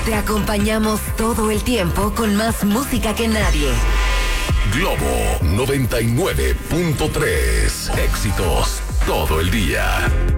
Te acompañamos todo el tiempo con más música que nadie. Globo 99.3. Éxitos todo el día.